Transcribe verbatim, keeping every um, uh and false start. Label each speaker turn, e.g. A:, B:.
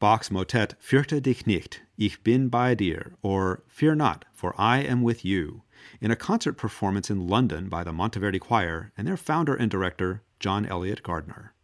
A: Bach's motet Fürchte dich nicht, ich bin bei dir, or Fear not, for I am with you, in a concert performance in London by the Monteverdi Choir and their founder and director, John Eliot Gardiner.